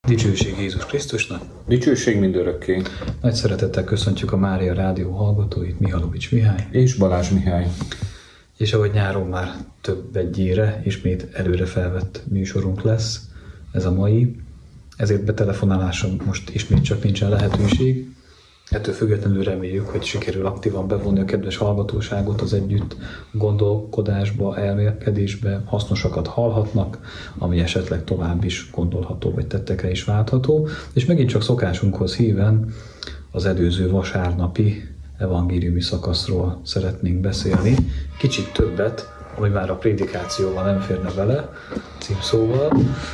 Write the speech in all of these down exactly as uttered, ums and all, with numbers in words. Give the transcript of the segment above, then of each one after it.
Dicsőség Jézus Krisztusnak! Dicsőség mindörökké! Nagy szeretettel köszöntjük a Mária Rádió hallgatóit, Mihalovics Mihály és Balázs Mihály. És ahogy nyáron már több egyére ismét előre felvett műsorunk lesz, ez a mai, ezért betelefonáláson most ismét csak nincsen lehetőség. Ettől függetlenül reméljük, hogy sikerül aktívan bevonni a kedves hallgatóságot az együtt gondolkodásba, elmélkedésbe, hasznosakat hallhatnak, ami esetleg tovább is gondolható, vagy tettekre is váltható. És megint csak szokásunkhoz híven az előző vasárnapi evangéliumi szakaszról szeretnénk beszélni. Kicsit többet, ami már a prédikációval nem férne bele, címszóval,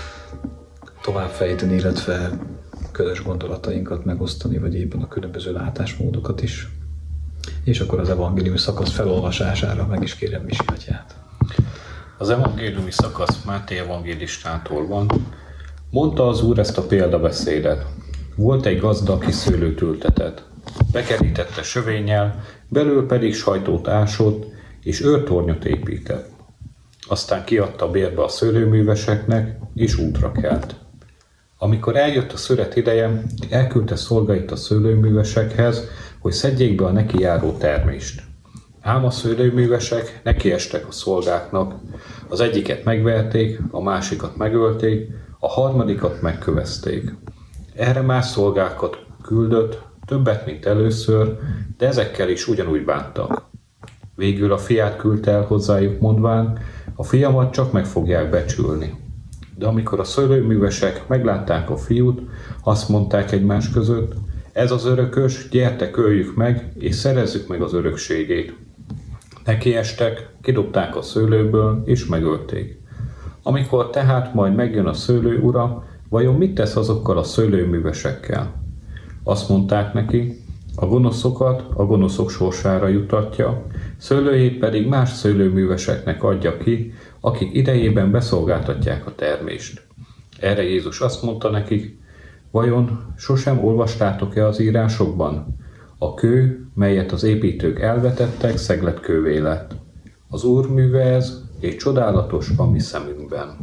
tovább fejteni, illetve közös gondolatainkat megosztani, vagy éppen a különböző látásmódokat is. És akkor az evangéliumi szakasz felolvasására meg is kérem Misi atyát. Az evangéliumi szakasz Máté evangélistától van. Mondta az Úr ezt a példabeszédet. Volt egy gazda, aki szőlőt ültetett. Bekerítette sövénnyel, belül pedig sajtót ásott, és őrtornyot épített. Aztán kiadta bérbe a szőlőműveseknek, és útra kelt. Amikor eljött a szüret ideje, elküldte szolgáit a szőlőművesekhez, hogy szedjék be a neki járó termést. Ám a szőlőművesek nekiestek a szolgáknak, az egyiket megverték, a másikat megölték, a harmadikat megkövezték. Erre más szolgákat küldött, többet, mint először, de ezekkel is ugyanúgy bántak. Végül a fiát küldte el hozzájuk, mondván, a fiamat csak meg fogják becsülni. De amikor a szőlőművesek meglátták a fiút, azt mondták egymás között, ez az örökös, gyertek, öljük meg, és szerezzük meg az örökségét. Nekiestek, kidobták a szőlőből, és megölték. Amikor tehát majd megjön a szőlő ura, vajon mit tesz azokkal a szőlőművesekkel? Azt mondták neki, a gonoszokat a gonoszok sorsára jutatja, szőlőjét pedig más szőlőműveseknek adja ki, akik idejében beszolgáltatják a termést. Erre Jézus azt mondta nekik, vajon sosem olvastátok-e az írásokban? A kő, melyet az építők elvetettek, szegletkővé lett. Az Úr műve ez, és csodálatos a mi szemünkben.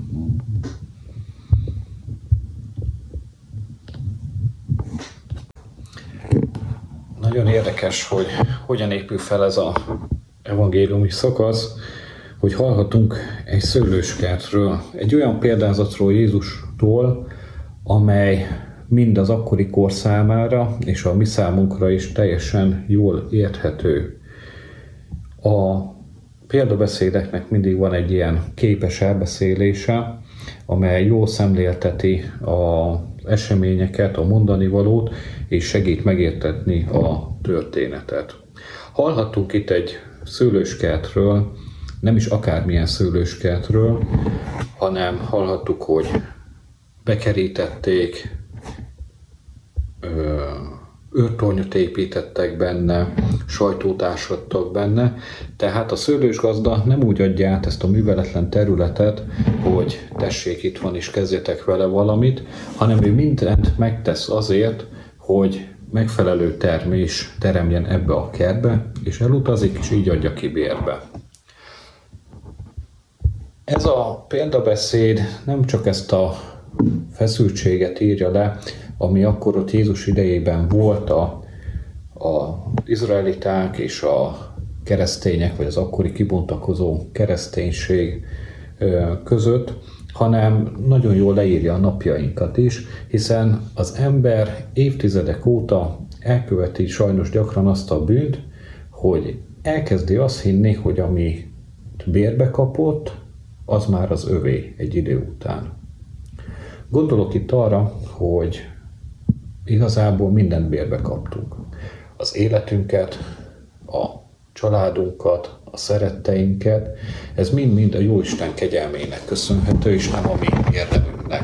Nagyon érdekes, hogy hogyan épül fel ez az evangéliumi szakasz, hogy hallhatunk egy szőlőskertről, egy olyan példázatról Jézustól, amely mind az akkori kor számára, és a mi számunkra is teljesen jól érthető. A példabeszédeknek mindig van egy ilyen képes elbeszélése, amely jól szemlélteti az eseményeket, a mondani valót, és segít megértetni a történetet. Hallhattunk itt egy szőlőskertről, nem is akármilyen szőlőskertről, hanem hallhattuk, hogy bekerítették, őrtornyot építettek benne, sajtót ásattak benne, tehát a szőlősgazda nem úgy adja át ezt a műveletlen területet, hogy tessék, itt van és kezdjetek vele valamit, hanem ő mindent megtesz azért, hogy megfelelő termés teremjen ebbe a kertbe, és elutazik, és így adja ki bérbe. Ez a példabeszéd nem csak ezt a feszültséget írja le, ami akkor ott Jézus idejében volt a, a izraeliták és a keresztények, vagy az akkori kibontakozó kereszténység között, hanem nagyon jól leírja a napjainkat is, hiszen az ember évtizedek óta elköveti sajnos gyakran azt a bűnt, hogy elkezdi azt hinni, hogy ami bérbe kapott, az már az övé egy idő után. Gondolok itt arra, hogy igazából mindent bérbe kaptunk. Az életünket, a családunkat, a szeretteinket, ez mind-mind a Jóisten kegyelmének köszönhető, és nem a mi érdemünknek.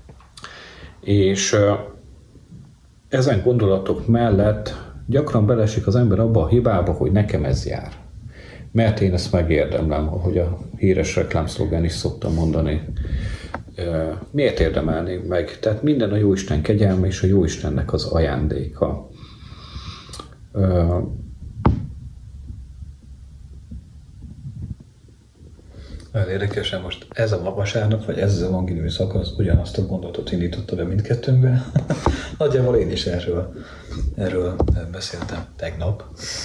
És ezen gondolatok mellett gyakran belesik az ember abba a hibába, hogy nekem ez jár. Mert én ezt megérdemlem, ahogy a híres reklámszlogán is szoktam mondani. Miért érdemelnénk meg? Tehát minden a Jóisten kegyelme és a Jóistennek az ajándéka. Nagyon érdekesen most ez a vasárnap, vagy ez az evangéliumi szakasz ugyanazt a gondolatot indította be mindkettőnkbe. Nagyjából én is erről, erről beszéltem tegnap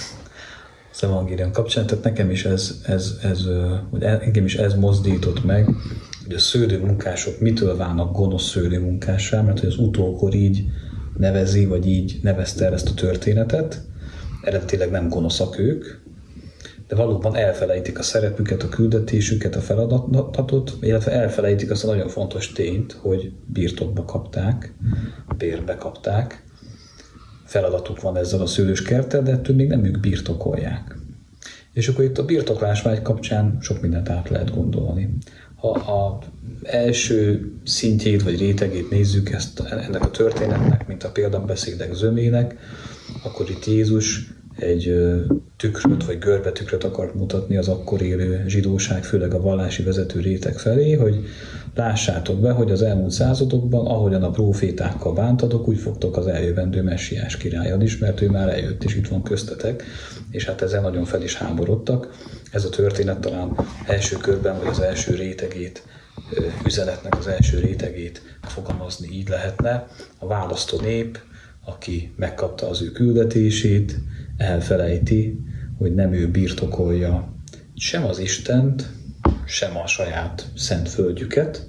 az evangélium kapcsán, tehát nekem is ez, ez, ez, vagy engem is ez mozdított meg, hogy a szőlőmunkások mitől válnak gonosz szőlőmunkássá, mert hogy az utókor így nevezi, vagy így nevezte el ezt a történetet. Eredetileg nem gonoszak ők, de valóban elfelejtik a szerepüket, a küldetésüket, a feladatot, illetve elfelejtik azt a nagyon fontos tényt, hogy birtokba kapták, bérbe kapták. Feladatuk van ezzel a szőlős kerttel, de ettől még nem ők birtokolják. És akkor itt a birtoklásvágy kapcsán sok mindent át lehet gondolni. Ha az első szintjét vagy rétegét nézzük ezt, ennek a történetnek, mint a példabeszédek zömének, akkor itt Jézus egy tükröt vagy görbetükröt akart mutatni az akkor élő zsidóság, főleg a vallási vezető réteg felé, hogy lássátok be, hogy az elmúlt századokban, ahogyan a prófétákkal bántatok, úgy fogtok az eljövendő messiás királlyal is, mert ő már eljött és itt van köztetek, és hát ezzel nagyon fel is háborodtak. Ez a történet talán első körben, vagy az első rétegét, üzenetnek az első rétegét fogalmazni így lehetne. A választó nép, aki megkapta az ő küldetését, elfelejti, hogy nem ő birtokolja sem az Istent, sem a saját szent földjüket,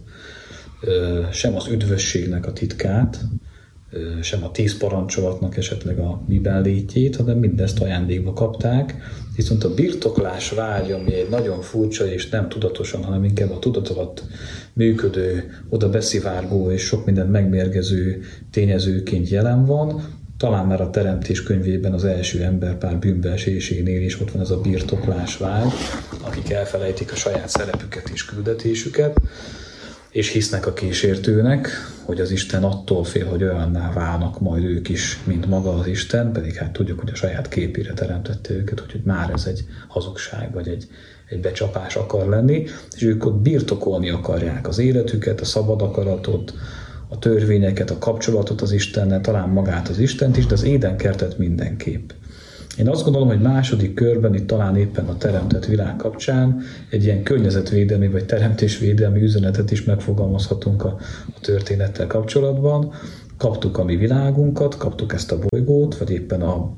sem az üdvösségnek a titkát, sem a tíz parancsolatnak esetleg a miben létjét, hanem mindezt ajándékba kapták. Viszont a birtoklás vágy, ami egy nagyon furcsa és nem tudatosan, hanem inkább a tudat alatt működő, oda beszivárgó és sok mindent megmérgező tényezőként jelen van, talán már a Teremtés könyvében az első emberpár bűnbeesésénél is ott van ez a birtoklás vágy, akik elfelejtik a saját szerepüket és küldetésüket, és hisznek a kísértőnek, hogy az Isten attól fél, hogy olyanná válnak majd ők is, mint maga az Isten, pedig hát tudjuk, hogy a saját képére teremtette őket, hogy már ez egy hazugság, vagy egy, egy becsapás akar lenni, és ők ott birtokolni akarják az életüket, a szabad akaratot, a törvényeket, a kapcsolatot az Istennel, talán magát az Istent is, de az édenkertet mindenképp. Én azt gondolom, hogy második körben, itt talán éppen a teremtett világ kapcsán egy ilyen környezetvédelmi vagy teremtésvédelmi üzenetet is megfogalmazhatunk a, a történettel kapcsolatban. Kaptuk a mi világunkat, kaptuk ezt a bolygót, vagy éppen a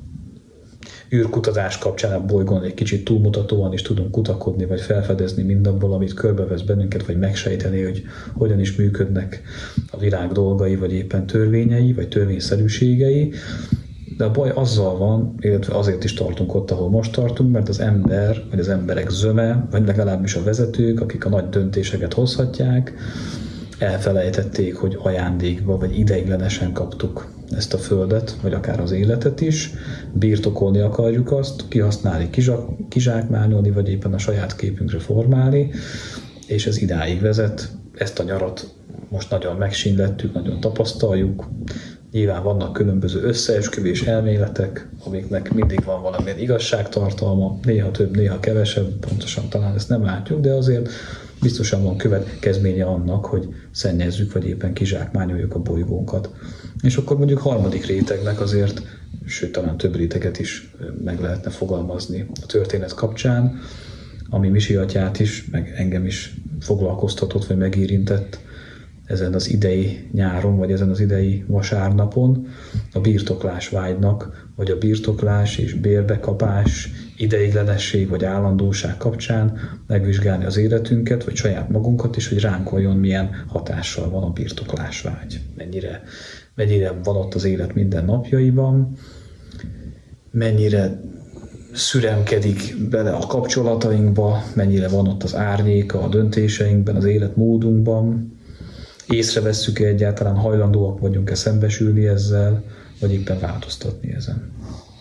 űrkutatás kapcsán a bolygón egy kicsit túlmutatóan is tudunk kutakodni, vagy felfedezni mindabból, amit körbevesz bennünket, vagy megsejteni, hogy hogyan is működnek a világ dolgai, vagy éppen törvényei, vagy törvényszerűségei. De a baj azzal van, illetve azért is tartunk ott, ahol most tartunk, mert az ember, vagy az emberek zöme, vagy legalábbis a vezetők, akik a nagy döntéseket hozhatják, elfelejtették, hogy ajándékba, vagy ideiglenesen kaptuk ezt a földet, vagy akár az életet is, birtokolni akarjuk azt, kihasználni, kizsák, kizsákmányolni, vagy éppen a saját képünkre formálni, és ez idáig vezet. Ezt a nyarat most nagyon megsínlettük, nagyon tapasztaljuk. Nyilván vannak különböző összeesküvés elméletek, amiknek mindig van valamilyen igazságtartalma, néha több, néha kevesebb, pontosan talán ezt nem látjuk, de azért biztosan van következménye annak, hogy szennyezzük, vagy éppen kizsákmányoljuk a bolygónkat. És akkor mondjuk harmadik rétegnek azért, sőt talán több réteget is meg lehetne fogalmazni a történet kapcsán, ami Misi atyát is, meg engem is foglalkoztatott, vagy megérintett ezen az idei nyáron, vagy ezen az idei vasárnapon, a birtoklás vágynak, vagy a birtoklás és bérbekapás, ideiglenesség vagy állandóság kapcsán megvizsgálni az életünket, vagy saját magunkat is, hogy ránk vajon milyen hatással van a birtoklás vágy. Mennyire, mennyire van ott az élet minden napjaiban, mennyire szüremkedik bele a kapcsolatainkba, mennyire van ott az árnyéka a döntéseinkben, az életmódunkban, észrevesszük-e egyáltalán, hajlandóak vagyunk-e szembesülni ezzel, vagy éppen változtatni ezen.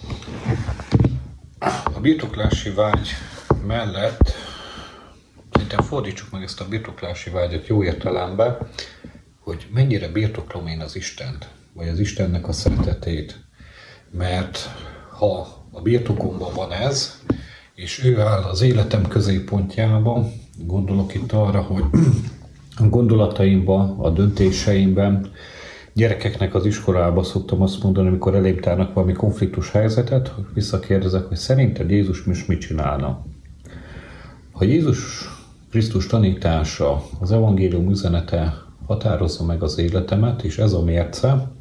A birtoklási vágy mellett szerintem fordítsuk meg ezt a birtoklási vágyat jó értelemben, hogy mennyire birtoklom én az Istent, vagy az Istennek a szeretetét. Mert ha a birtokomban van ez, és ő áll az életem középpontjában, gondolok itt arra, hogy a gondolataimban, a döntéseimben, gyerekeknek az iskolába szoktam azt mondani, amikor elém tárnak valami konfliktus helyzetet, hogy visszakérdezek, hogy szerinted Jézus most mit csinálna? Ha Jézus Krisztus tanítása, az evangélium üzenete határozza meg az életemet, és ez a mérce,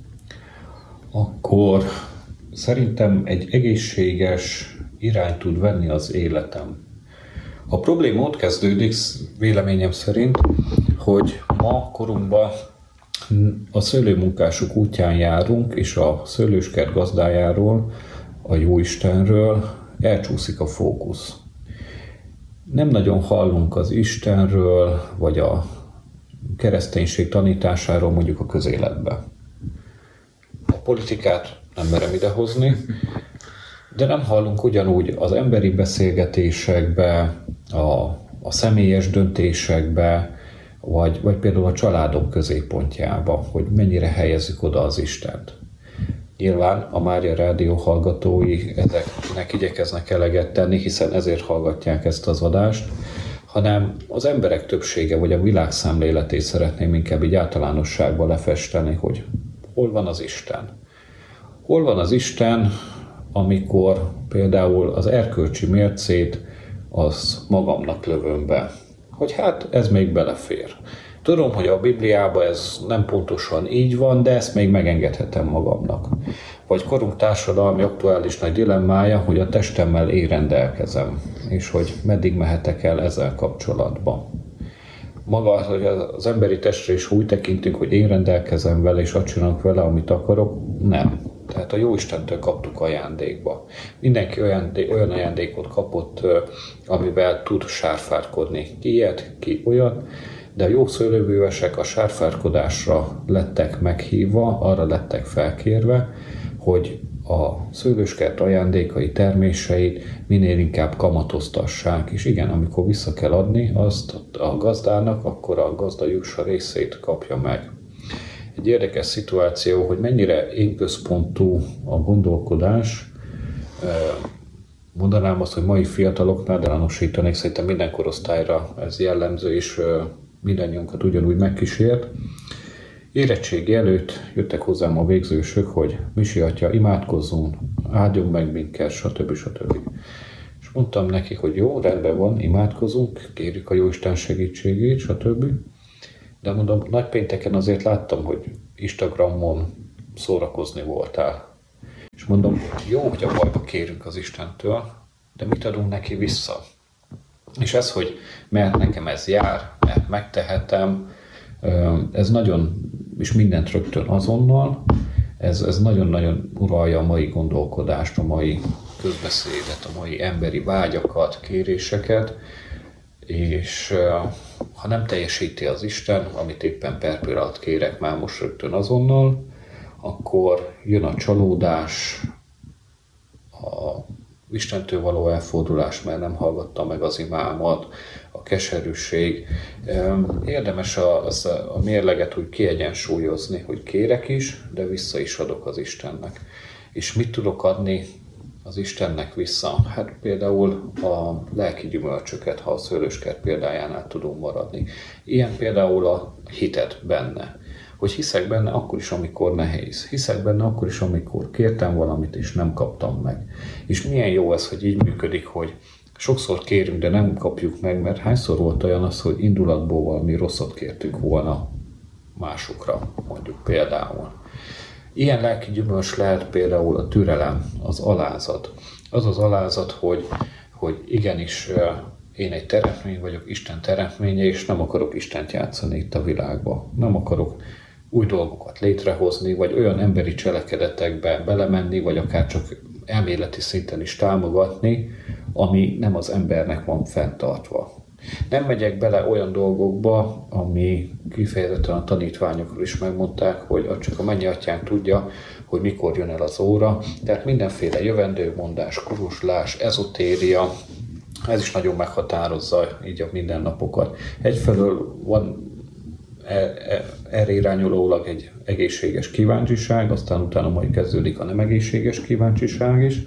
akkor szerintem egy egészséges irányt tud venni az életem. A probléma ott kezdődik, véleményem szerint, hogy ma korunkban a szőlőmunkások útján járunk, és a szőlőskert gazdájáról, a Jóistenről elcsúszik a fókusz. Nem nagyon hallunk az Istenről, vagy a kereszténység tanításáról mondjuk a közéletbe. A politikát nem merem idehozni, de nem hallunk ugyanúgy az emberi beszélgetésekbe, a, a személyes döntésekbe, vagy, vagy például a családok középpontjába, hogy mennyire helyezzük oda az Istent. Nyilván a Mária Rádió hallgatói ezeknek igyekeznek eleget tenni, hiszen ezért hallgatják ezt az adást, hanem az emberek többsége, vagy a világ szemléletét szeretném inkább így általánosságban lefesteni, hogy hol van az Isten. Hol van az Isten, amikor például az erkölcsi mércét az magamnak lövöm be, hogy hát ez még belefér. Tudom, hogy a Bibliában ez nem pontosan így van, de ezt még megengedhetem magamnak. Vagy korunk társadalmi aktuális nagy dilemmája, hogy a testemmel én rendelkezem, és hogy meddig mehetek el ezzel kapcsolatban. Maga, hogy az emberi testre is úgy tekintünk, hogy én rendelkezem vele, és azt csinálok vele, amit akarok, nem. Tehát a Jóistentől kaptuk ajándékba. Mindenki olyan, olyan ajándékot kapott, amivel tud sárfárkodni. Ki ilyet, ki olyan, de a jó szőlőművesek a sárfárkodásra lettek meghívva, arra lettek felkérve, hogy a szőlőskert ajándékai terméseit minél inkább kamatoztassák, és igen, amikor vissza kell adni azt a gazdának, akkor a gazda jussa részét kapja meg. Egy érdekes szituáció, hogy mennyire énközpontú a gondolkodás. Mondanám azt, hogy mai fiataloknál, de anosítanék, szerintem minden korosztályra ez jellemző, és mindannyiunkat ugyanúgy megkísért. Érettségi előtt jöttek hozzám a végzősök, hogy Misi atya, imádkozzunk, áldjon meg minket, stb. stb. És mondtam neki, hogy jó, rendben van, imádkozunk, kérjük a Jóisten segítségét, stb. De mondom, nagypénteken azért láttam, hogy Instagramon szórakozni voltál. És mondom, jó, hogy a bajba kérünk az Istentől, de mit adunk neki vissza? És ez, hogy mert nekem ez jár, mert megtehetem, ez nagyon, és mindent rögtön azonnal, ez, ez nagyon-nagyon uralja a mai gondolkodást, a mai közbeszédet, a mai emberi vágyakat, kéréseket, és ha nem teljesíti az Isten, amit éppen per pillanat kérek már most rögtön azonnal, akkor jön a csalódás, a Istentől való elfordulás, mert nem hallgatta meg az imámat, a keserűség. Érdemes a, az, a mérleget úgy kiegyensúlyozni, hogy kérek is, de vissza is adok az Istennek. És mit tudok adni az Istennek vissza? Hát például a lelki gyümölcsöket, ha a szőlőskert példájánál tudunk maradni. Ilyen például a hitet benne. Hogy hiszek benne akkor is, amikor nehéz. Hiszek benne akkor is, amikor kértem valamit, és nem kaptam meg. És milyen jó ez, hogy így működik, hogy sokszor kérünk, de nem kapjuk meg, mert hányszor volt olyan az, hogy indulatból valami rosszat kértünk volna másokra, mondjuk például. Ilyen lelki gyümölcs lehet például a türelem, az alázat. Az az alázat, hogy, hogy igenis én egy teremtmény vagyok, Isten teremtménye, és nem akarok Istent játszani itt a világba. Nem akarok új dolgokat létrehozni, vagy olyan emberi cselekedetekbe belemenni, vagy akár csak elméleti szinten is támogatni, ami nem az embernek van fenntartva. Nem megyek bele olyan dolgokba, ami kifejezetten a tanítványokról is megmondták, hogy csak a mennyatyánk tudja, hogy mikor jön el az óra. Tehát mindenféle jövendőmondás, kuruslás, ezotéria, ez is nagyon meghatározza így a mindennapokat. Egyfelől van erre irányulólag egy egészséges kíváncsiság, aztán utána majd kezdődik a nem egészséges kíváncsiság is.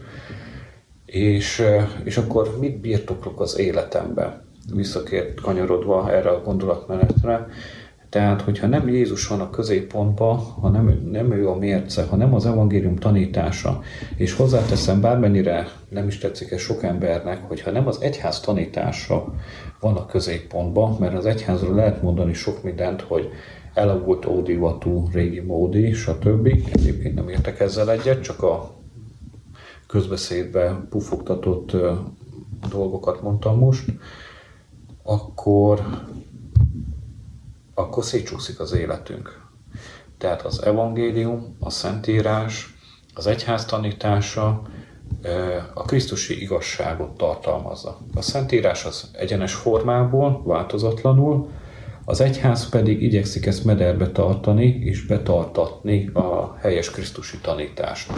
És, és akkor mit birtoklok az életemben? Visszakért kanyarodva erre a gondolatmenetre. Tehát, hogyha nem Jézus van a középpontban, ha nem, nem ő a mérce, ha nem az evangélium tanítása, és hozzáteszem, bármennyire nem is tetszik ez sok embernek, hogyha nem az egyház tanítása van a középpontban, mert az egyházról lehet mondani sok mindent, hogy elavult ódivatú, régi módi, stb. Egyébként nem értek ezzel egyet, csak a közbeszédbe pufogtatott dolgokat mondtam most, akkor, akkor szétcsúszik az életünk. Tehát az evangélium, a szentírás, az egyház tanítása a krisztusi igazságot tartalmazza. A szentírás az egyenes formából, változatlanul, az egyház pedig igyekszik ezt mederbe tartani és betartatni a helyes krisztusi tanítást.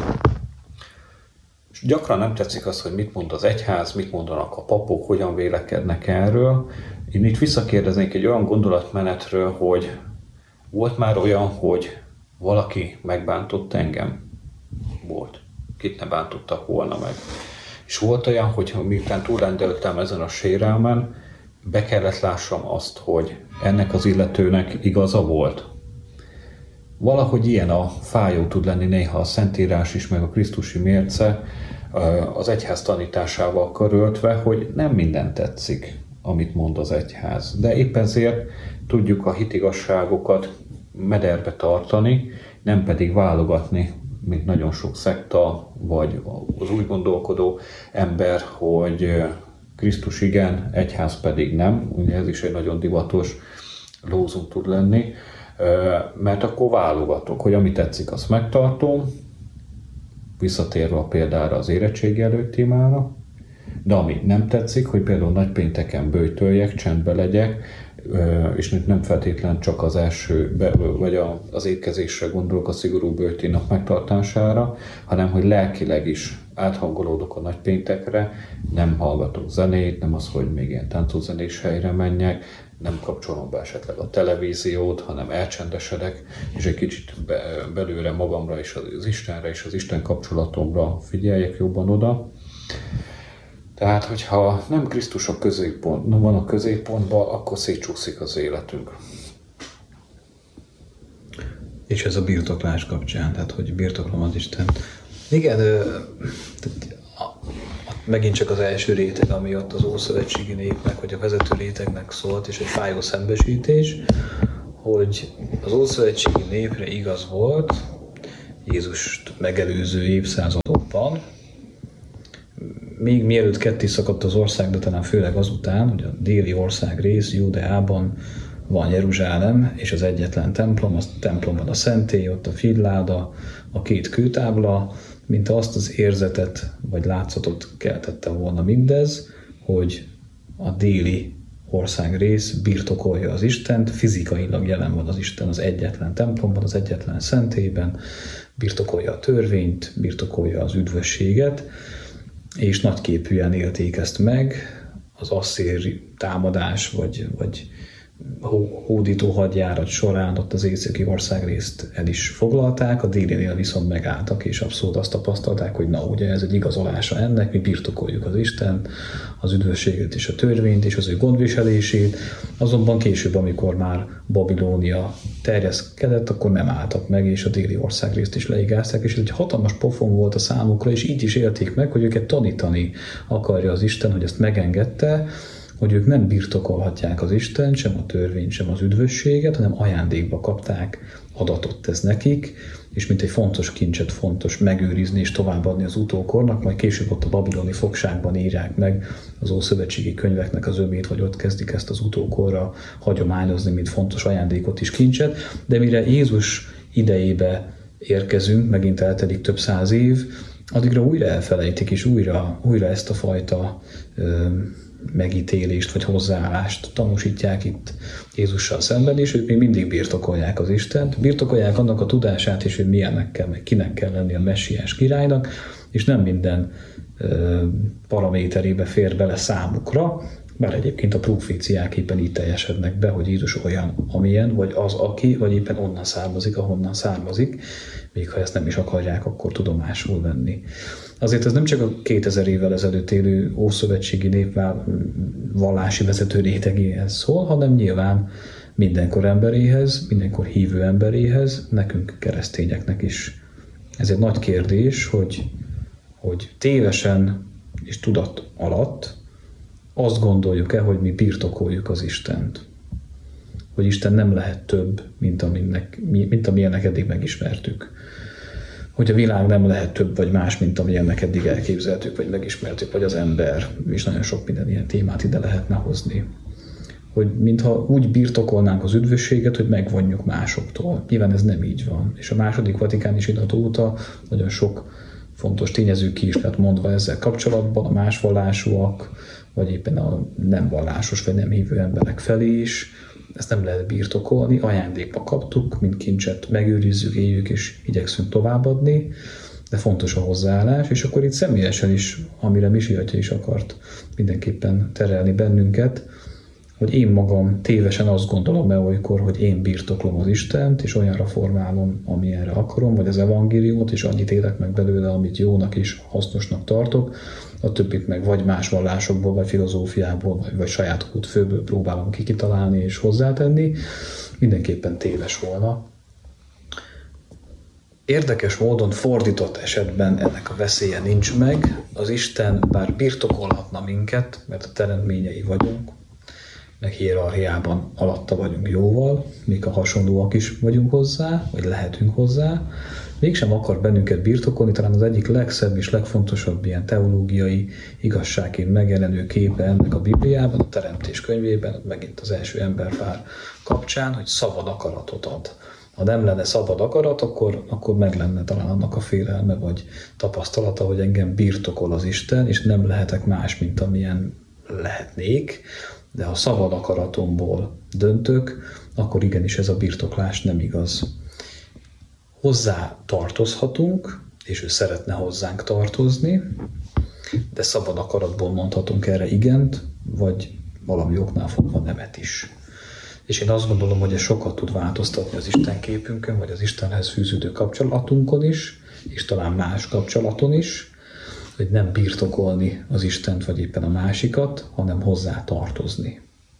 És gyakran nem tetszik az, hogy mit mond az egyház, mit mondanak a papok, hogyan vélekednek erről. Én itt visszakérdeznék egy olyan gondolatmenetről, hogy volt már olyan, hogy valaki megbántott engem? Volt. Kit ne bántottak volna meg. És volt olyan, hogy miután túlrendeltem ezen a sérelmen, be kellett lássam azt, hogy ennek az illetőnek igaza volt. Valahogy ilyen a fájó tud lenni néha a Szentírás is, meg a krisztusi mérce az egyház tanításával karöltve, hogy nem minden tetszik, amit mond az egyház. De épp ezért tudjuk a hitigasságokat mederbe tartani, nem pedig válogatni, mint nagyon sok szekta, vagy az úgy gondolkodó ember, hogy Krisztus igen, egyház pedig nem. Ugye ez is egy nagyon divatos lózunk tud lenni, mert akkor válogatok, hogy ami tetszik, azt megtartom, visszatérve a példára az érettségi előtt témára, de ami nem tetszik, hogy például nagypénteken böjtöljek, csendbe legyek, és nem feltétlen csak az első, vagy az étkezésre gondolok, a szigorú böjténap megtartására, hanem hogy lelkileg is áthangolódok a nagypéntekre, nem hallgatok zenét, nem az, hogy még ilyen táncózenés helyre menjek, nem kapcsolom be esetleg a televíziót, hanem elcsendesedek, és egy kicsit be, belőle magamra és az Istenre és az Isten kapcsolatomra figyeljek jobban oda. Tehát, hogyha nem Krisztus a középpont, nem van a középpontban, akkor szétcsúszik az életünk. És ez a birtoklás kapcsán, tehát hogy birtoklom az Isten. Igen, tehát megint csak az első réteg, ami ott az ószövetségi népnek, vagy a vezető rétegnek szólt, és egy fájó szembesítés, hogy az ószövetségi népre igaz volt Jézust megelőző évszázadokban, még mielőtt ketté szakadt az ország, de talán főleg azután, hogy a déli ország rész, Júdeában van Jeruzsálem, és az egyetlen templom, az templomban a szentély, ott a fídláda, a két kőtábla, mint azt az érzetet, vagy látszatot keltette volna mindez, hogy a déli ország rész birtokolja az Istent, fizikailag jelen van az Isten az egyetlen templomban, az egyetlen szentélyben, birtokolja a törvényt, birtokolja az üdvösséget, és nagyképűen élték ezt meg, az asszír támadás, vagy, vagy hódító hadjárat során ott az északi országrészt el is foglalták, a délinél viszont megálltak, és abszolút azt tapasztalták, hogy na ugye ez egy igazolása ennek, mi birtokoljuk az Isten, az üdvösséget és a törvényt és az ő gondviselését, azonban később, amikor már Babilónia terjeszkedett, akkor nem álltak meg, és a déli országrészt is leigázták, és ez egy hatalmas pofon volt a számukra, és így is élték meg, hogy őket tanítani akarja az Isten, hogy ezt megengedte, hogy ők nem birtokolhatják az Istent, sem a törvényt, sem az üdvösséget, hanem ajándékba kapták, adatot tesz nekik, és mint egy fontos kincset fontos megőrizni és továbbadni az utókornak, majd később ott a babiloni fogságban írják meg az ószövetségi könyveknek az ömét, vagy ott kezdik ezt az utókorra hagyományozni, mint fontos ajándékot és kincset, de mire Jézus idejébe érkezünk, megint eltelik több száz év, addigra újra elfelejtik, és újra, újra ezt a fajta ö, megítélést vagy hozzáállást tanúsítják itt Jézussal szemben, és ők még mindig birtokolják az Istent, birtokolják annak a tudását is, hogy milyennek kell, meg kinek kell lenni a messiás királynak, és nem minden ö, paraméterébe fér bele számukra, bár egyébként a proféciák éppen így teljesednek be, hogy Jézus olyan, amilyen, vagy az, aki, vagy éppen onnan származik, ahonnan származik, még ha ezt nem is akarják, akkor tudomásul venni. Azért ez nem csak a kétezer évvel ezelőtt élő ószövetségi nép vallási vezető rétegéhez szól, hanem nyilván mindenkor emberéhez, mindenkor hívő emberéhez, nekünk keresztényeknek is. Ez egy nagy kérdés, hogy, hogy tévesen és tudat alatt azt gondoljuk-e, hogy mi birtokoljuk az Istent. Hogy Isten nem lehet több, mint, aminek, mint amilyennek eddig megismertük. Hogy a világ nem lehet több vagy más, mint amilyennek eddig elképzeltük, vagy megismertük, vagy az ember. És nagyon sok minden ilyen témát ide lehetne hozni. Hogy mintha úgy birtokolnánk az üdvösséget, hogy megvonjuk másoktól. Nyilván ez nem így van. És a második vatikáni zsinat óta nagyon sok fontos tényező ki is lett mondva ezzel kapcsolatban, a más vallásúak, vagy éppen a nem vallásos, vagy nem hívő emberek felé is. Ezt nem lehet birtokolni, ajándékba kaptuk, mint kincset megőrizzük, éljük és igyekszünk továbbadni, de fontos a hozzáállás, és akkor itt személyesen is, amire Misi atya is akart mindenképpen terelni bennünket, hogy én magam tévesen azt gondolom el olykor, hogy én birtoklom az Istent, és olyanra formálom, amilyenre akarom, vagy az evangéliumot, és annyit élek meg belőle, amit jónak és hasznosnak tartok, a többit meg vagy más vallásokból, vagy filozófiából, vagy, vagy saját útfőből próbálom kikitalálni és hozzátenni, mindenképpen téves volna. Érdekes módon fordított esetben ennek a veszélye nincs meg, az Isten bár birtokolhatna minket, mert a teremtményei vagyunk, meg hierarchiában alatta vagyunk jóval, még a hasonlóak is vagyunk hozzá, vagy lehetünk hozzá, mégsem akar bennünket birtokolni, talán az egyik legszebb és legfontosabb ilyen teológiai igazságként megjelenő képe ennek a Bibliában, a Teremtés könyvében, megint az első emberpár kapcsán, hogy szabad akaratot ad. Ha nem lenne szabad akarat, akkor, akkor meg lenne talán annak a félelme vagy tapasztalata, hogy engem birtokol az Isten, és nem lehetek más, mint amilyen lehetnék, de ha szabad akaratomból döntök, akkor igenis ez a birtoklás nem igaz. Hozzá tartozhatunk, és ő szeretne hozzánk tartozni, de szabad akaratból mondhatunk erre igent, vagy valami oknál fogva nemet is. És én azt gondolom, hogy ez sokat tud változtatni az Isten képünkön, vagy az Istenhez fűződő kapcsolatunkon is, és talán más kapcsolaton is, hogy nem birtokolni az Istent, vagy éppen a másikat, hanem hozzá tartozni.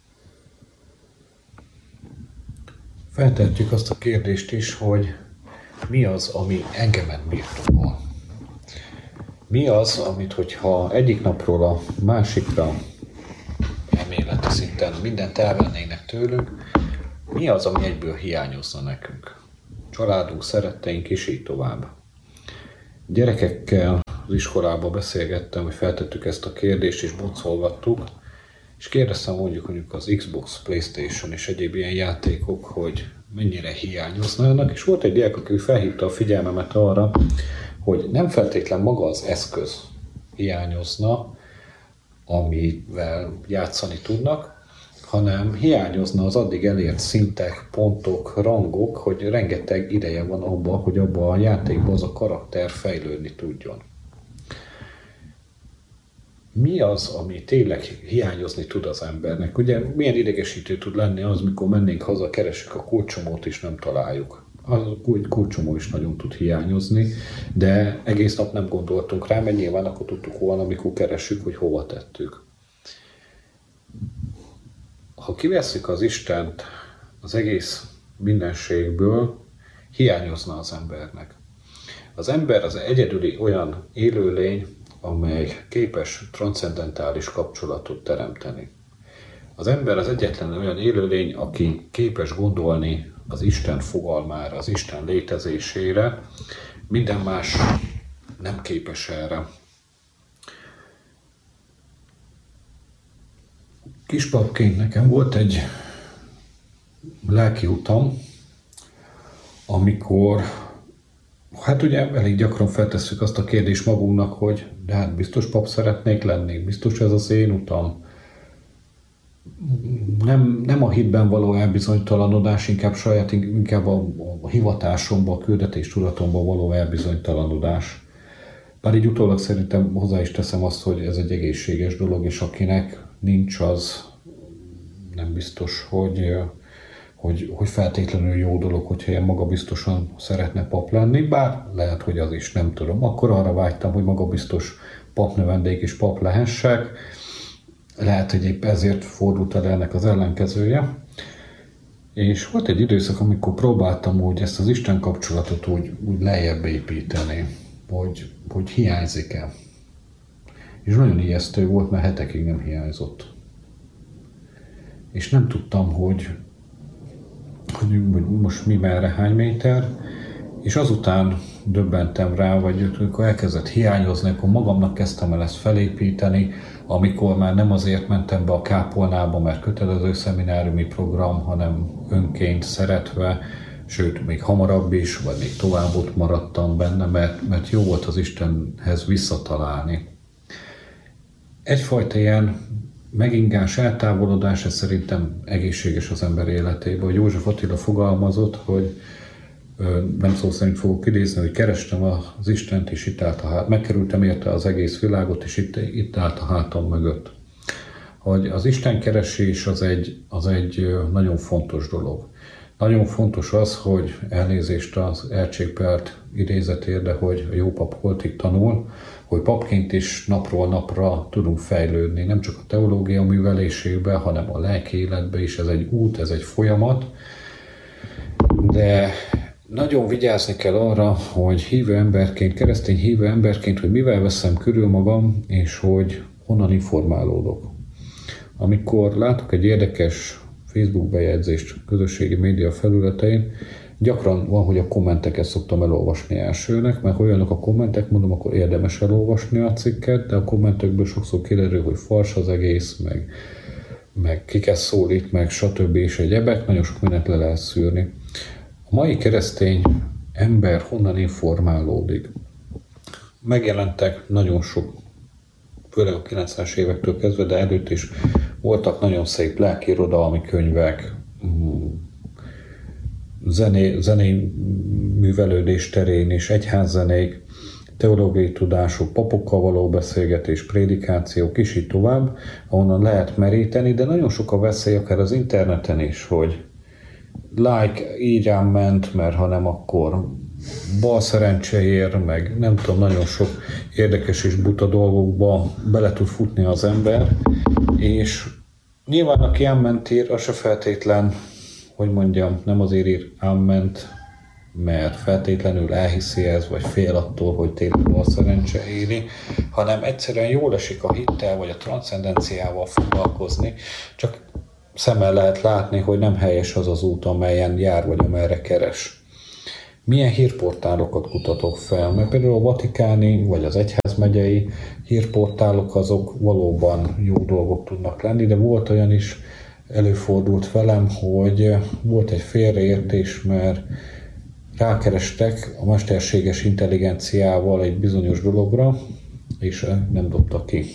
Feltehetjük azt a kérdést is, hogy mi az, ami engemet birtokol? Mi az, amit hogyha egyik napról a másikra elméleti szinten mindent elvennének tőlünk, mi az, ami egyből hiányozna nekünk? Családunk, szeretteink, és így tovább. Gyerekekkel az iskolában beszélgettem, hogy feltettük ezt a kérdést, és boncolgattuk, és kérdeztem mondjuk mondjuk az Xbox, PlayStation és egyéb ilyen játékok, hogy mennyire hiányoznának, és volt egy gyerek, aki felhívta a figyelmemet arra, hogy nem feltétlen maga az eszköz hiányozna, amivel játszani tudnak, hanem hiányozna az addig elért szintek, pontok, rangok, hogy rengeteg ideje van abban, hogy abban a játékban az a karakter fejlődni tudjon. Mi az, ami tényleg hiányozni tud az embernek? Ugye milyen idegesítő tud lenni az, mikor mennénk haza, keresünk a kulcsomót és nem találjuk. Az kulcsomó is nagyon tud hiányozni, de egész nap nem gondoltunk rá, mert nyilván akkor tudtuk volna, amikor keressük, hogy hova tettük. Ha kivesszük az Istent az egész mindenségből, hiányozna az embernek. Az ember az egyedüli olyan élőlény, amely képes transzcendentális kapcsolatot teremteni. Az ember az egyetlen olyan élőlény, aki képes gondolni az Isten fogalmára, az Isten létezésére, minden más nem képes erre. Kispapként nekem volt egy lelki utam, amikor, hát ugye elég gyakran feltesszük azt a kérdést magunknak, hogy de hát biztos pap szeretnék lenni, biztos ez az én utam. Nem, nem a hitben való elbizonytalanodás, inkább saját, inkább a, a hivatásomba, a küldetéstudatomba való elbizonytalanodás. Bár így utólag szerintem hozzá is teszem azt, hogy ez egy egészséges dolog, és akinek nincs, az nem biztos, hogy, hogy, hogy feltétlenül jó dolog, hogyha ilyen magabiztosan szeretne pap lenni, bár lehet, hogy az is, nem tudom. Akkor arra vágytam, hogy magabiztos papnövendék és pap lehessek. Lehet, hogy épp ezért fordult el ennek az ellenkezője. És volt egy időszak, amikor próbáltam úgy ezt az Isten kapcsolatot úgy, úgy lejjebb építeni, hogy, hogy hiányzik-e. És nagyon ijesztő volt, mert hetekig nem hiányzott. És nem tudtam, hogy, hogy most mi merre, hány méter, és azután döbbentem rá, vagy amikor elkezdett hiányozni, akkor magamnak kezdtem el ezt felépíteni, amikor már nem azért mentem be a kápolnába, mert kötelező szemináriumi program, hanem önként szeretve, sőt, még hamarabb is, vagy még tovább ott maradtam benne, mert, mert jó volt az Istenhez visszatalálni. Egyfajta ilyen megingás, eltávolodás, ez szerintem egészséges az ember életében. József Attila fogalmazott, hogy nem szó szerint fogok idézni, hogy kerestem az Istent, és itt állt a hát, megkerültem érte az egész világot, és itt, itt állt a hátam mögött. Hogy az Isten keresés az egy, az egy nagyon fontos dolog. Nagyon fontos az, hogy elnézést az Ercsék-Pelt idézetért, de hogy a jó pap holtig tanul, hogy papként is napról napra tudunk fejlődni, nem csak a teológia művelésében, hanem a lelki életben is. Ez egy út, ez egy folyamat, de nagyon vigyázni kell arra, hogy hívő emberként, keresztény hívő emberként, hogy mivel veszem körül magam, és hogy honnan informálódok. Amikor látok egy érdekes Facebook bejegyzést közösségi média felületein, gyakran van, hogy a kommenteket szoktam elolvasni elsőnek, mert ha olyanok a kommentek, mondom, akkor érdemes elolvasni a cikket, de a kommentekből sokszor kiderül, hogy fals az egész, meg, meg kiket szólít, meg stb. És egyebek, nagyon sok mindent le lehet szűrni. A mai keresztény ember honnan informálódik? Megjelentek nagyon sok, főleg a kilencvenes évektől kezdve, de előtt is voltak nagyon szép lelkiirodalmi könyvek, zené, zenei művelődés terén és egyházzenék, teológiai tudások, papokkal való beszélgetés, prédikációk, és így tovább, ahonnan lehet meríteni, de nagyon sok a veszély akár az interneten is, hogy like, így ám ment, mert ha nem, akkor bal szerencse ér, meg nem tudom, nagyon sok érdekes és buta dolgokba bele tud futni az ember, és nyilván aki ámment ír, az se feltétlen, hogy mondjam, nem azért ír ámment, mert feltétlenül elhiszi ez, vagy fél attól, hogy tényleg bal szerencse éri, hanem egyszerűen jól esik a hittel, vagy a transzcendenciával foglalkozni, csak szemmel lehet látni, hogy nem helyes az az út, amelyen jár, vagy amerre keres. Milyen hírportálokat kutatok fel? Mert például a vatikáni, vagy az egyházmegyei hírportálok azok valóban jó dolgok tudnak lenni, de volt olyan is, előfordult velem, hogy volt egy félreértés, mert rákerestek a mesterséges intelligenciával egy bizonyos dologra, és nem dobta ki.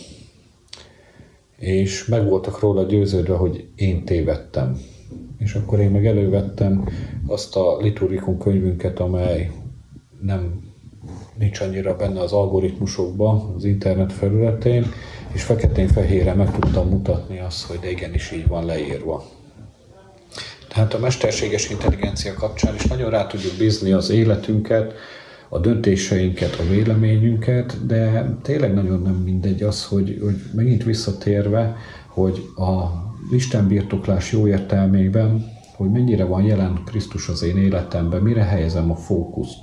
És meg voltak róla győződve, hogy én tévedtem. És akkor én meg elővettem azt a liturgikum könyvünket, amely nem nincs annyira benne az algoritmusokban, az internet felületén, és feketén-fehérre meg tudtam mutatni azt, hogy de igenis így van leírva. Tehát a mesterséges intelligencia kapcsán is nagyon rá tudjuk bízni az életünket, a döntéseinket, a véleményünket, de tényleg nagyon nem mindegy az, hogy, hogy megint visszatérve, hogy a Isten birtoklás jó értelmében, hogy mennyire van jelen Krisztus az én életemben, mire helyezem a fókuszt.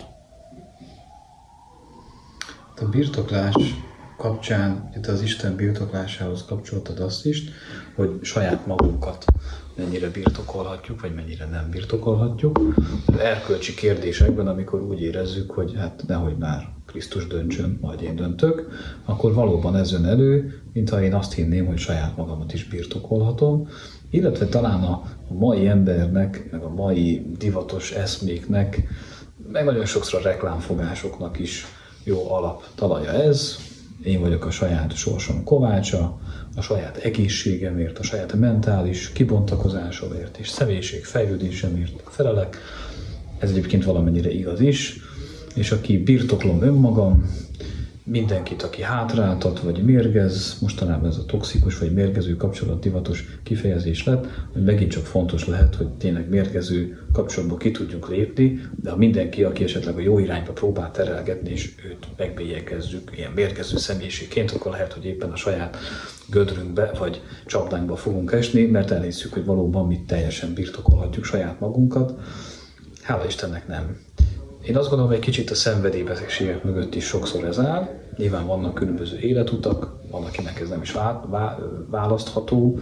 A birtoklás kapcsán, itt az Isten birtoklásához kapcsoltad azt is, hogy saját magunkat mennyire birtokolhatjuk, vagy mennyire nem birtokolhatjuk. Az erkölcsi kérdésekben, amikor úgy érezzük, hogy hát nehogy már Krisztus döntsön, majd én döntök, akkor valóban ez jön elő, mintha én azt hinném, hogy saját magamat is birtokolhatom, illetve talán a mai embernek, meg a mai divatos eszméknek, meg nagyon sokszor a reklámfogásoknak is jó alaptalaja ez. Én vagyok a saját sorsom kovácsa, a saját egészségemért, a saját mentális kibontakozásomért és személyiség fejlődésemért felelek. Ez egyébként valamennyire igaz is, és aki birtoklom önmagam, mindenkit, aki hátráltat, vagy mérgez, mostanában ez a toxikus vagy mérgező kapcsolat divatos kifejezés lett, hogy megint csak fontos lehet, hogy tényleg mérgező kapcsolatból ki tudjunk lépni, de ha mindenki, aki esetleg a jó irányba próbál terelgetni, és őt megbélyegezzük ilyen mérgező személyiségként, akkor lehet, hogy éppen a saját gödrünkbe vagy csapdánkba fogunk esni, mert elhisszük, hogy valóban mi teljesen birtokolhatjuk saját magunkat. Hála Istennek nem. Én azt gondolom, hogy egy kicsit a szenvedélybetegségek mögött is sokszor ez áll. Nyilván vannak különböző életutak, van, akinek ez nem is választható,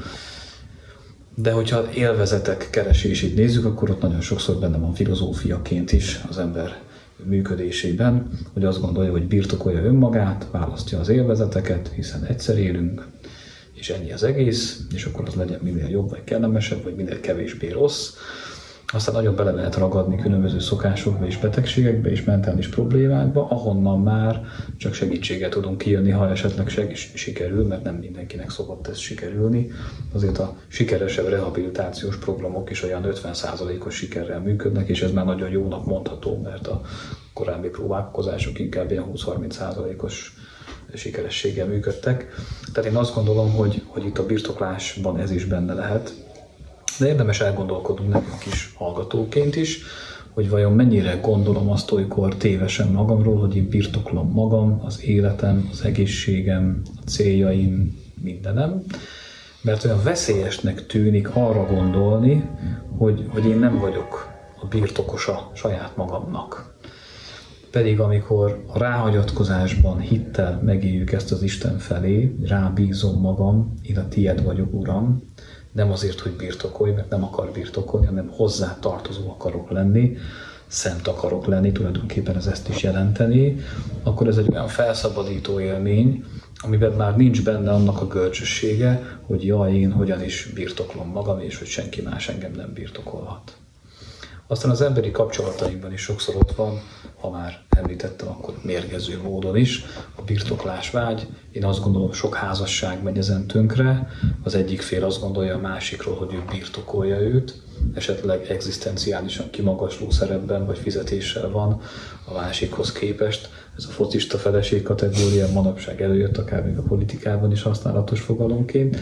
de hogyha élvezetek keresését nézzük, akkor ott nagyon sokszor benne van filozófiaként is az ember működésében, hogy azt gondolja, hogy birtokolja önmagát, választja az élvezeteket, hiszen egyszer élünk, és ennyi az egész, és akkor az legyen minél jobb, vagy kellemesebb, vagy minél kevésbé rossz. Aztán nagyon bele lehet ragadni különböző szokásokba és betegségekbe és mentális problémákba, ahonnan már csak segítséget tudunk kijönni, ha esetleg seg- sikerül, mert nem mindenkinek szokott ez sikerülni. Azért a sikeresebb rehabilitációs programok is olyan ötven százalékos sikerrel működnek, és ez már nagyon jónak mondható, mert a korábbi próbálkozások inkább ilyen húsz-harminc százalékos sikerességgel működtek. Tehát én azt gondolom, hogy, hogy itt a birtoklásban ez is benne lehet. De érdemes elgondolkodnunk nekünk is hallgatóként is, hogy vajon mennyire gondolom azt olykor tévesen magamról, hogy én birtoklom magam, az életem, az egészségem, a céljaim, mindenem. Mert olyan veszélyesnek tűnik arra gondolni, hogy, hogy én nem vagyok a birtokosa saját magamnak. Pedig amikor a ráhagyatkozásban, hittel megéljük ezt az Isten felé, rábízom magam, én a tied vagyok, Uram, nem azért, hogy birtokolj, mert nem akar birtokolni, hanem hozzá tartozó akarok lenni, szent akarok lenni, tulajdonképpen ez ezt is jelenteni, akkor ez egy olyan felszabadító élmény, amiben már nincs benne annak a görcsössége, hogy jaj, én hogyan is birtoklom magam, és hogy senki más engem nem birtokolhat. Aztán az emberi kapcsolatainkban is sokszor ott van, ha már említettem, akkor mérgező módon is, a birtoklásvágy. Én azt gondolom, sok házasság megy ezen tönkre. Az egyik fél azt gondolja a másikról, hogy ő birtokolja őt, esetleg egzisztenciálisan kimagasló szerepben vagy fizetéssel van a másikhoz képest. Ez a focista feleség kategória manapság előjött, akár még a politikában is használatos fogalomként.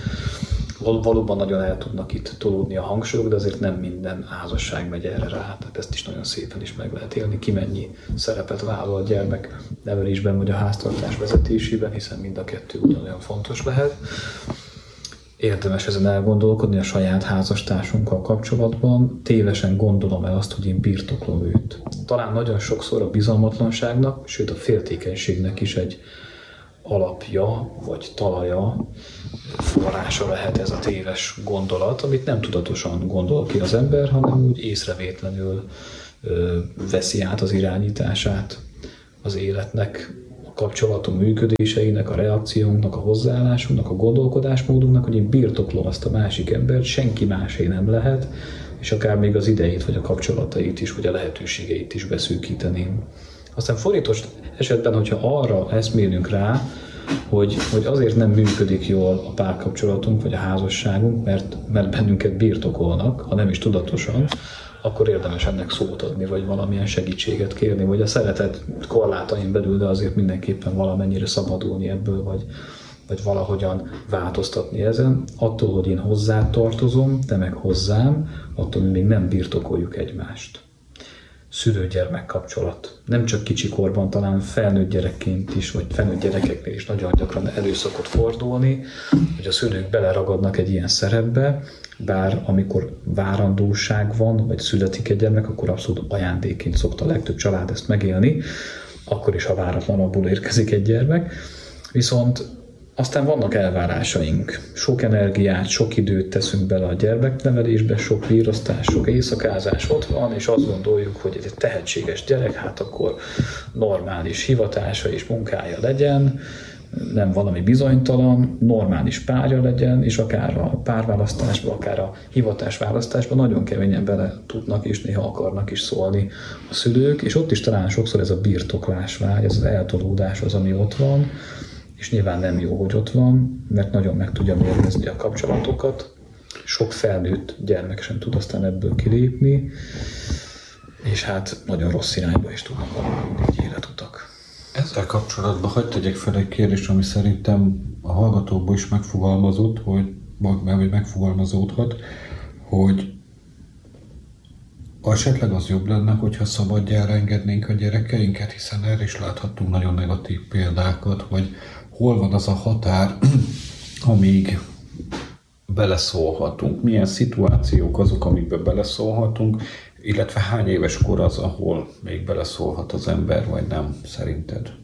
Valóban nagyon el tudnak itt tolódni a hangsúlyok, de azért nem minden házasság megy erre rá, tehát ezt is nagyon szépen is meg lehet élni, ki mennyi szerepet vállal a gyermek nevelésben vagy a háztartás vezetésében, hiszen mind a kettő ugyanolyan fontos lehet. Érdemes ezen elgondolkodni a saját házastársunkkal kapcsolatban, tévesen gondolom el azt, hogy én birtoklom őt. Talán nagyon sokszor a bizalmatlanságnak, sőt a féltékenységnek is egy alapja, vagy talaja, forrása lehet ez a téves gondolat, amit nem tudatosan gondol ki az ember, hanem úgy észrevétlenül ö, veszi át az irányítását az életnek, a kapcsolatunk működéseinek, a reakciónknak, a hozzáállásunknak, a gondolkodásmódunknak, hogy én birtoklom azt a másik embert, senki másé nem lehet, és akár még az idejét, vagy a kapcsolatait is, vagy a lehetőségeit is beszűkíteném. Aztán fordított esetben, hogyha arra eszmélünk rá, hogy, hogy azért nem működik jól a párkapcsolatunk vagy a házasságunk, mert, mert bennünket birtokolnak, ha nem is tudatosan, akkor érdemes ennek szót adni, vagy valamilyen segítséget kérni, vagy a szeretet korlátain belül, de azért mindenképpen valamennyire szabadulni ebből, vagy, vagy valahogyan változtatni ezen. Attól, hogy én hozzá tartozom, te meg hozzám, attól még nem birtokoljuk egymást. Szülő-gyermek kapcsolat. Nem csak kicsikorban, talán felnőtt gyerekként is, vagy felnőtt gyerekeknél is nagyon gyakran elő szokott fordulni, hogy a szülők beleragadnak egy ilyen szerepbe, bár amikor várandóság van, vagy születik egy gyermek, akkor abszolút ajándékként szokta a legtöbb család ezt megélni, akkor is, ha váratlanabbul érkezik egy gyermek. Viszont aztán vannak elvárásaink. Sok energiát, sok időt teszünk bele a gyermeknevelésbe, sok virasztás, sok éjszakázás ott van, és azt gondoljuk, hogy ez egy tehetséges gyerek, hát akkor normális hivatása és munkája legyen, nem valami bizonytalan, normális párja legyen, és akár a párválasztásban, akár a hivatásválasztásban nagyon keményen bele tudnak és néha akarnak is szólni a szülők, és ott is talán sokszor ez a birtoklásvágy, ez az eltolódás az, ami ott van, és nyilván nem jó, hogy ott van, mert nagyon meg tudja mérgezni a kapcsolatokat. Sok felnőtt gyermek sem tud aztán ebből kilépni, és hát nagyon rossz irányba is tudnak alakulni így életutak. Ezzel kapcsolatban hagyd tegyek fel egy kérdést, ami szerintem a hallgatókból is megfogalmazott, hogy, vagy megfogalmazódhat, hogy esetleg az jobb lenne, hogyha szabadjára engednénk a gyerekeinket, hiszen erre is láthattunk nagyon negatív példákat, hogy hol van az a határ, amíg beleszólhatunk, milyen szituációk azok, amikben beleszólhatunk, illetve hány éves kor az, ahol még beleszólhat az ember, vagy nem, szerinted?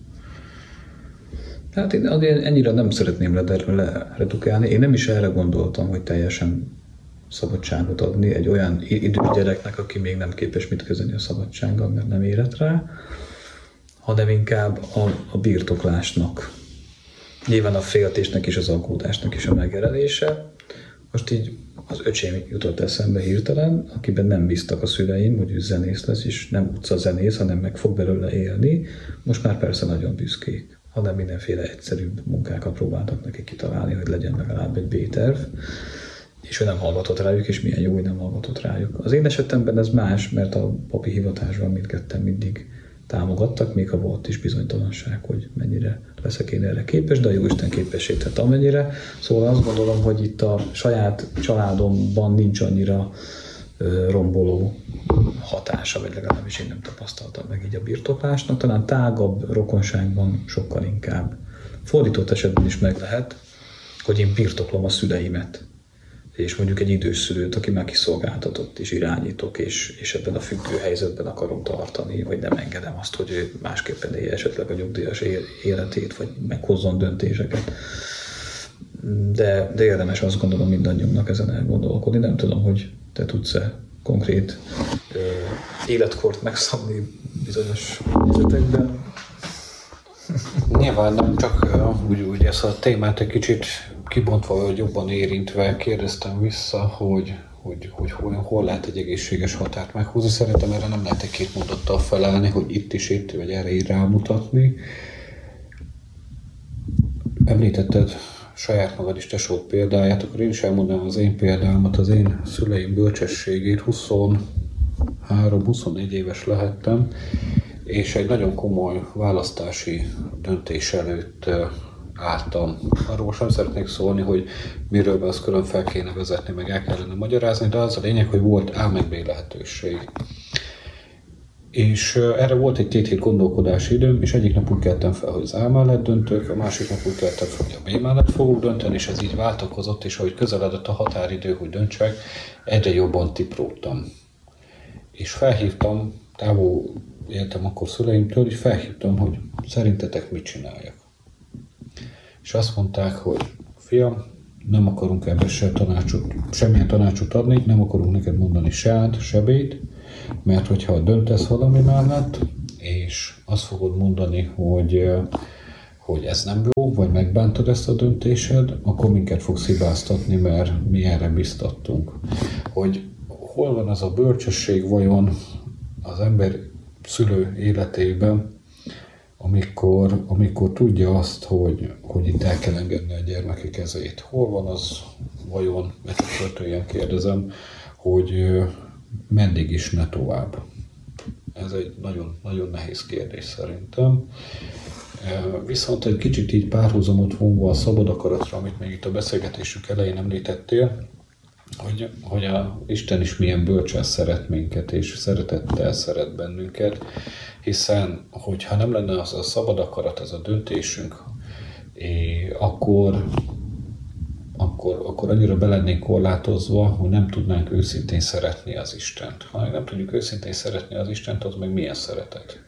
Hát én azért ennyire nem szeretném leredukálni. Én nem is erre gondoltam, hogy teljesen szabadságot adni egy olyan idős gyereknek, aki még nem képes mit kezdeni a szabadsággal, mert nem érett rá, hanem inkább a, a birtoklásnak. Nyilván a féltésnek és az aggódásnak is a megjelenése. Most így az öcsém jutott eszembe hirtelen, akiben nem bíztak a szüleim, hogy ő zenész lesz, és nem utca zenész, hanem meg fog belőle élni. Most már persze nagyon büszkék, hanem mindenféle egyszerűbb munkákat próbáltak neki kitalálni, hogy legyen legalább egy B-terv. És ő nem hallgatott rájuk, és milyen jó, hogy nem hallgatott rájuk. Az én esetemben ez más, mert a papi hivatásban mindketten mindig támogattak, még ha volt is bizonytalanság, hogy mennyire leszek én erre képes, de a Jóisten képesített amennyire. Szóval azt gondolom, hogy itt a saját családomban nincs annyira ö, romboló hatása, vagy legalábbis én nem tapasztaltam meg így a birtoklásnak. Talán tágabb rokonságban sokkal inkább. Fordított esetben is meg lehet, hogy én birtoklom a szüleimet, és mondjuk egy idős szülőt, aki már kiszolgáltatott, és irányítok, és, és ebben a függő helyzetben akarom tartani, vagy nem engedem azt, hogy ő másképpen élje esetleg a nyugdíjas életét, vagy meghozzon döntéseket. De, de érdemes azt gondolom mindannyiunknak ezen elgondolkodni. Nem tudom, hogy te tudsz-e konkrét ö, életkort megszabni bizonyos helyzetekben. Nyilván nem csak úgy, úgy ezt a témát egy kicsit kibontva, vagy jobban érintve kérdeztem vissza, hogy, hogy, hogy hol, hol lehet egy egészséges határt meghúzni. Szerintem erre nem lehet egy két mondattal felállni, hogy itt is itt, vagy erre így rámutatni. Említetted saját magad is tesód példáját, akkor én is elmondanám az én példámat, az én szüleim bölcsességét. huszonhárom-huszonnégy éves lehettem, és egy nagyon komoly választási döntés előtt álltam. Arról sem szeretnék szólni, hogy miről be azt külön fel kéne vezetni, meg el kellene magyarázni, de az a lényeg, hogy volt A meg B lehetőség. És erre volt egy két hét gondolkodási időm, és egyik nap úgy keltem fel, hogy az A mellett döntök, a másik nap úgy keltem fel, hogy a B mellett fogok dönteni, és ez így váltakozott, és ahogy közeledett a határidő, hogy döntsek, egyre jobban tipródtam. És felhívtam, távol éltem akkor szüleimtől, és felhívtam, hogy szerintetek mit csináljak. És azt mondták, hogy fiam, nem akarunk ebben se tanácsot, semmilyen tanácsot adni, nem akarunk neked mondani se át, se bét, mert hogyha döntesz valami mellett, és azt fogod mondani, hogy, hogy ez nem jó, vagy megbántod ezt a döntésed, akkor minket fogsz hibáztatni, mert mi erre biztattunk. Hogy hol van az a bölcsesség vajon az ember szülő életében, amikor, amikor tudja azt, hogy, hogy itt el kell engedni a gyermeki kezét. Hol van az vajon, mert ilyen kérdezem, hogy meddig is ne tovább. Ez egy nagyon, nagyon nehéz kérdés szerintem. Viszont egy kicsit így párhuzamot vonva a szabad akaratra, amit még itt a beszélgetésük elején említettél, hogy, hogy a Isten is milyen bölcsen szeret minket, és szeretettel szeret bennünket, hiszen, hogyha nem lenne az a szabad akarat, ez a döntésünk, akkor, akkor, akkor annyira be lennénk korlátozva, hogy nem tudnánk őszintén szeretni az Istent. Ha nem tudjuk őszintén szeretni az Istent, az meg milyen szeretet?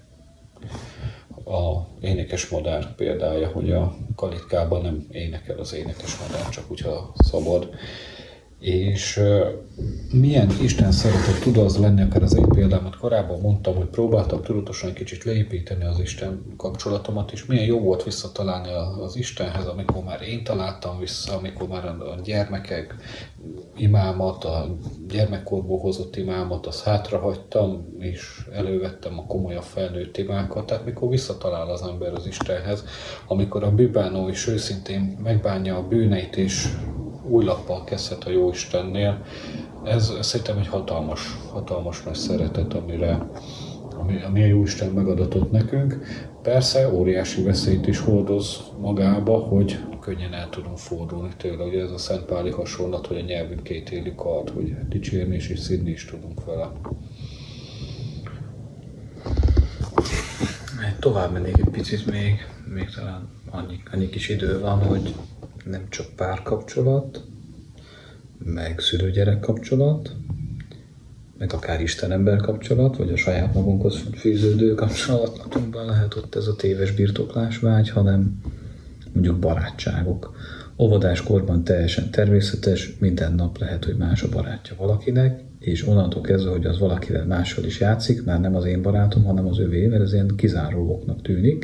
A énekes madár példája, hogy a kalitkában nem énekel az énekes madár, csak úgy, ha szabad. És uh, milyen Isten szeretet tud az lenni, akár az én példámat korábban mondtam, hogy próbáltam tudatosan kicsit leépíteni az Isten kapcsolatomat, és milyen jó volt visszatalálni az Istenhez, amikor már én találtam vissza, amikor már a gyermekek imámat, a gyermekkorból hozott imámat, azt hátrahagytam, és elővettem a komolyabb felnőtt imákat, tehát mikor visszatalál az ember az Istenhez, amikor a bűnbánó is őszintén megbánja a bűneit, és új lappal kezdhet a Jóistennél. Ez, ez szerintem egy hatalmas, hatalmas nagy szeretet, amire, ami, ami a Jóisten megadatott nekünk. Persze óriási veszélyt is hordoz magába, hogy könnyen el tudunk fordulni tőle. Ugye ez a szentpáli hasonlat, hogy a nyelvünk két élő kard, hogy dicsérni is és szidni is tudunk vele. Tovább mennék egy picit még, még talán annyi, annyi kis idő van, hogy nem csak párkapcsolat, meg szülő-gyerek kapcsolat, meg akár Isten-ember kapcsolat, vagy a saját magunkhoz fűződő kapcsolatunkban lehet ott ez a téves birtoklásvágy, hanem mondjuk barátságok. Óvodáskorban teljesen természetes, minden nap lehet, hogy más a barátja valakinek, és onnantól kezdve, hogy az valakivel mással is játszik, már nem az én barátom, hanem az övé, mert ez ilyen kizáróknak tűnik.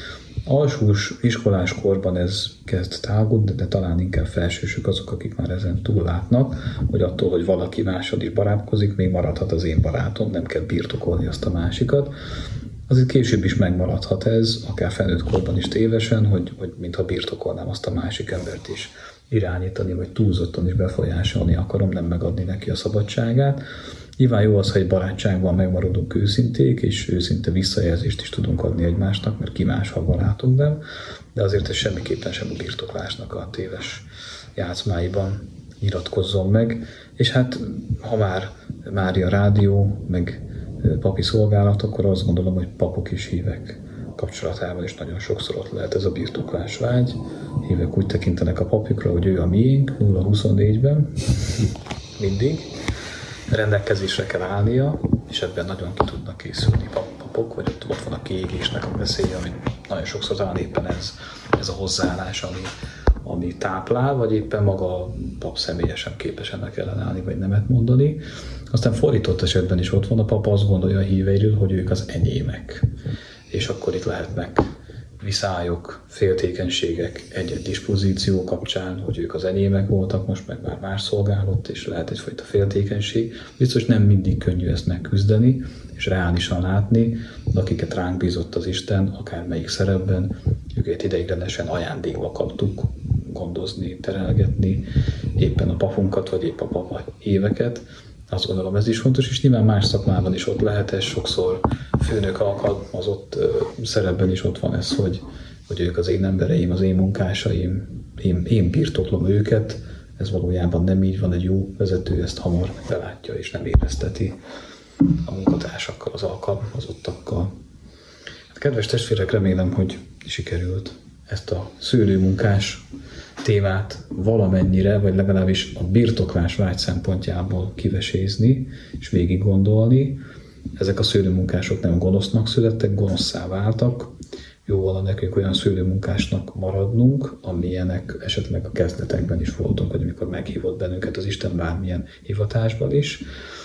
Alsós iskoláskorban ez kezd tágulni, de talán inkább felsősök azok, akik már ezen túllátnak, hogy attól, hogy valaki mással is barátkozik, még maradhat az én barátom, nem kell birtokolni azt a másikat. Azért később is megmaradhat ez, akár felnőtt korban is tévesen, hogy, hogy mintha birtokolnám azt a másik embert is irányítani, vagy túlzottan is befolyásolni akarom, nem megadni neki a szabadságát. Nyilván jó az, ha egy barátságban megmaradunk őszinték, és őszinte visszajelzést is tudunk adni egymásnak, mert ki más, ha barátunk nem, de azért ez semmiképpen sem a birtoklásnak a téves játszmáiban nyilatkozzon meg. És hát, ha már Mária Rádió, meg papi szolgálat, akkor azt gondolom, hogy papok és hívek kapcsolatában is nagyon sokszor ott lehet ez a birtoklásvágy. Hívek úgy tekintenek a papjukra, hogy ő a miénk, nulla huszonnégyben, mindig. Rendelkezésre kell állnia, és ebben nagyon ki tudnak készülni papok, vagy ott, ott van a kiégésnek a veszélye, ami nagyon sokszor talán éppen ez, ez a hozzáállás, ami, ami táplál, vagy éppen maga a pap személyesen képes ennek ellenállni, vagy nemet mondani. Aztán fordított esetben is ott van, a pap azt gondolja a híveiről, hogy ők az enyémek. És akkor itt lehetnek viszályok, féltékenységek egy-egy dispozíció kapcsán, hogy ők az enyémek voltak, most meg már más szolgálott, és lehet egyfajta féltékenység. Biztos nem mindig könnyű ezt megküzdeni, és reálisan látni, de akiket ránk bízott az Isten, akármelyik szerepben, őket ideiglenesen ajándékba kaptuk gondozni, terelgetni, éppen a papunkat, vagy épp a papa éveket. Azt gondolom, ez is fontos, és nyilván más szakmában is ott lehet ez, sokszor főnök alkalmazott szerepben is ott van ez, hogy, hogy ők az én embereim, az én munkásaim, én, én birtoklom őket, ez valójában nem így van, egy jó vezető ezt hamar belátja és nem érezteti a munkatársakkal, az alkalmazottakkal. Hát, kedves testvérek, remélem, hogy sikerült ezt a szőlőmunkás témát valamennyire, vagy legalábbis a birtoklás vágy szempontjából kivesézni és végig gondolni. Ezek a szőlőmunkások nem gonosznak születtek, gonoszszá váltak. Jó volna nekünk olyan szőlőmunkásnak maradnunk, amilyenek esetleg a kezdetekben is voltunk, vagy amikor meghívott bennünket az Isten bármilyen hivatásban is.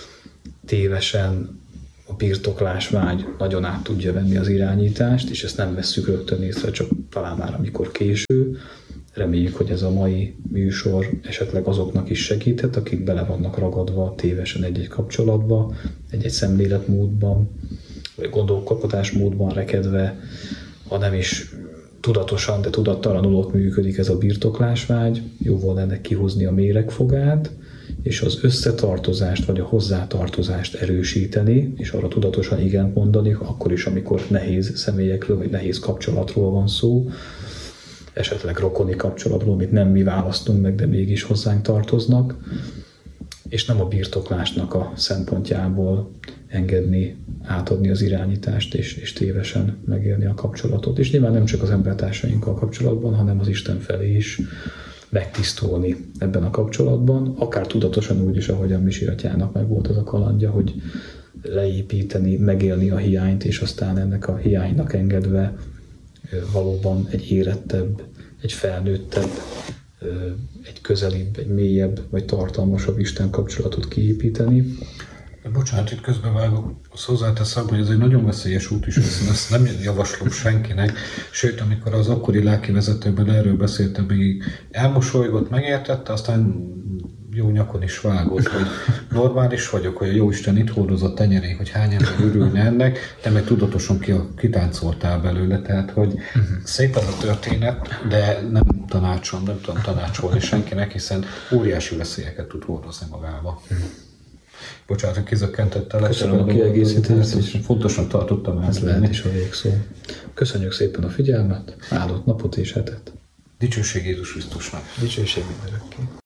Tévesen a birtoklás vágy nagyon át tudja venni az irányítást, és ezt nem vesszük rögtön észre, csak talán már amikor késő. Reméljük, hogy ez a mai műsor esetleg azoknak is segíthet, akik bele vannak ragadva tévesen egy-egy kapcsolatba, egy-egy szemléletmódban, vagy gondolkodásmódban rekedve, ha nem is tudatosan, de tudattalanul ott működik ez a birtoklásvágy. Jó volna ennek kihúzni a méregfogát, és az összetartozást, vagy a hozzátartozást erősíteni, és arra tudatosan igent mondani, akkor is, amikor nehéz személyekről, vagy nehéz kapcsolatról van szó, esetleg rokoni kapcsolatról, amit nem mi választunk meg, de mégis hozzánk tartoznak, és nem a birtoklásnak a szempontjából engedni, átadni az irányítást, és, és tévesen megélni a kapcsolatot. És nyilván nem csak az embertársainkkal kapcsolatban, hanem az Isten felé is megtisztulni ebben a kapcsolatban, akár tudatosan úgy is, ahogy a Misi atyának meg volt az a kalandja, hogy leépíteni, megélni a hiányt, és aztán ennek a hiánynak engedve valóban egy érettebb, egy felnőttebb, egy közelibb, egy mélyebb, vagy tartalmasabb Isten kapcsolatot kiépíteni. Bocsánat, itt közbevágok, azt hozzáteszem, hogy ez egy nagyon veszélyes út is, ezt nem javaslom senkinek, sőt, amikor az akkori lelkivezetőben erről beszéltem, még elmosolygott, megértette, aztán jó nyakon is vágott, hogy normális vagyok, hogy a Jóisten itt hordozott tenyerék, hogy hány ember örülne ennek, te meg tudatosan ki, kitáncoltál belőle, tehát hogy uh-huh. szép ez a történet, de nem tanácsolom, nem tudom tanácsolni senkinek, hiszen óriási veszélyeket tud hordozni magába. Uh-huh. Bocsánat, hogy kizökkentettelek. Köszönöm a kiegészítést, és fontosnak tartottam ez elmondani. lehet is a végszó. Köszönjük szépen a figyelmet, áldott napot és hetet. Dicsőség Jézus Krisztusnak. Dicsőség mindörökké.